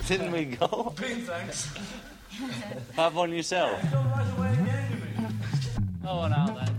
Didn't we go? Bean, thanks. Have one yourself. Don't rush away again, you mean? Oh, now then.